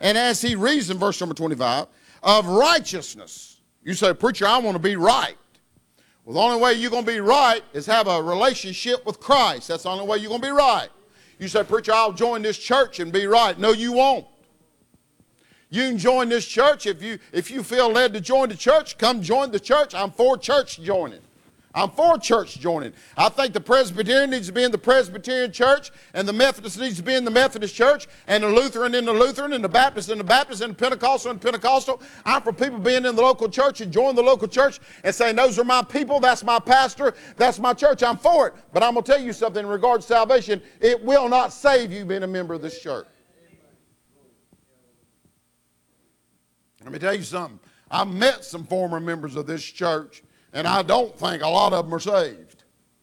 And as he reasoned, verse number 25, of righteousness. You say, preacher, I want to be right. Well, the only way you're going to be right is have a relationship with Christ. That's the only way you're going to be right. You say, preacher, I'll join this church and be right. No, you won't. You can join this church. If you feel led to join the church, come join the church. I'm for church joining. I'm for church joining. I think the Presbyterian needs to be in the Presbyterian church, and the Methodist needs to be in the Methodist church, and the Lutheran in the Lutheran, and the Baptist in the Baptist, and the Pentecostal in the Pentecostal. I'm for people being in the local church and join the local church and saying, those are my people, that's my pastor, that's my church. I'm for it. But I'm going to tell you something in regards to salvation. It will not save you being a member of this church. Let me tell you something. I've met some former members of this church, and I don't think a lot of them are saved.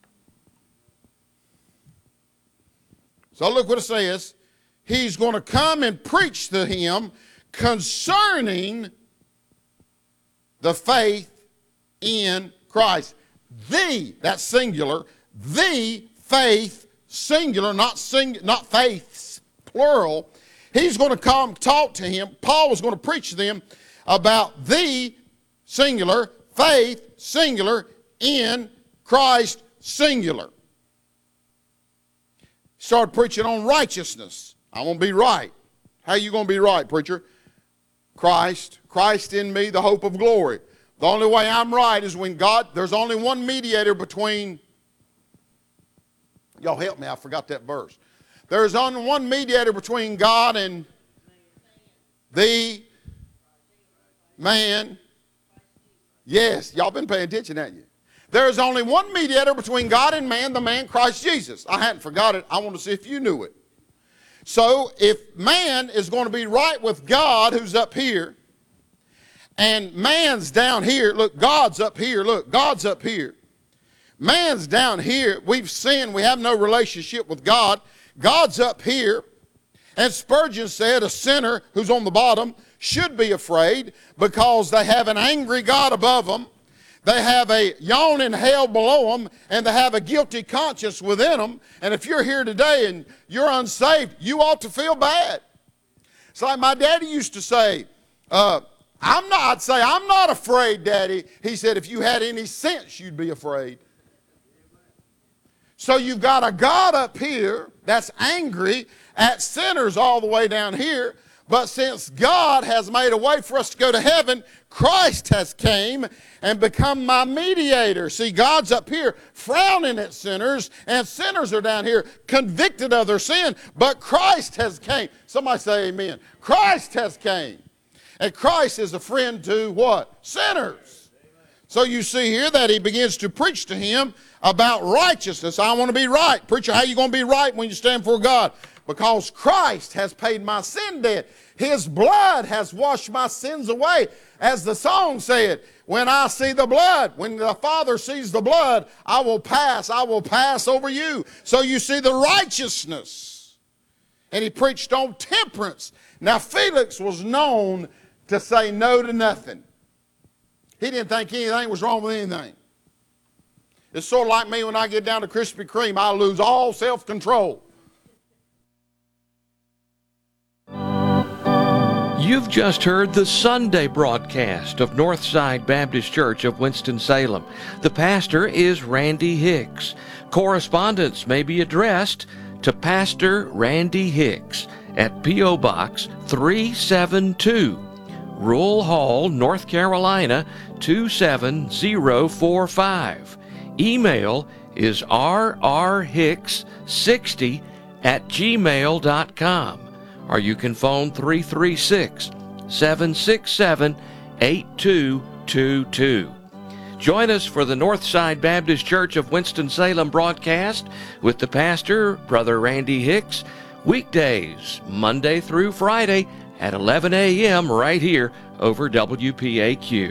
So look what it says. He's going to come and preach to him concerning the faith in Christ. That's singular. The faith, singular, not faiths, plural. He's going to come talk to him. Paul was going to preach to them about the singular, faith, singular, in Christ, singular. Started preaching on righteousness. I want to be right. How you going to be right, preacher? Christ in me, the hope of glory. The only way I'm right is when there's only one mediator between, y'all help me, I forgot that verse. There's only one mediator between God and the man. Yes, y'all been paying attention, haven't you? There's only one mediator between God and man, the man Christ Jesus. I hadn't forgot it. I want to see if you knew it. So if man is going to be right with God, who's up here, and man's down here, look, God's up here, look, God's up here. Man's down here. We've sinned. We have no relationship with God. God's up here. And Spurgeon said a sinner who's on the bottom should be afraid because they have an angry God above them. They have a yawning hell below them, and they have a guilty conscience within them. And if you're here today and you're unsaved, you ought to feel bad. It's like my daddy used to say, I'm not afraid, Daddy. He said, if you had any sense, you'd be afraid. So you've got a God up here that's angry at sinners all the way down here. But since God has made a way for us to go to heaven, Christ has came and become my mediator. See, God's up here frowning at sinners, and sinners are down here convicted of their sin. But Christ has came. Somebody say amen. Christ has came. And Christ is a friend to what? Sinners. So you see here that he begins to preach to him about righteousness. I want to be right. Preacher, how are you going to be right when you stand before God? Because Christ has paid my sin debt. His blood has washed my sins away. As the song said, when I see the blood, when the Father sees the blood, I will pass over you. So you see the righteousness. And he preached on temperance. Now Felix was known to say no to nothing. He didn't think anything was wrong with anything. It's sort of like me when I get down to Krispy Kreme, I lose all self-control. You've just heard the Sunday broadcast of Northside Baptist Church of Winston-Salem. The pastor is Randy Hicks. Correspondence may be addressed to Pastor Randy Hicks at P.O. Box 372, Rural Hall, North Carolina 27045. Email is rrhicks60@gmail.com. Or you can phone 336-767-8222. Join us for the Northside Baptist Church of Winston-Salem broadcast with the pastor, Brother Randy Hicks, weekdays, Monday through Friday at 11 a.m. right here over WPAQ.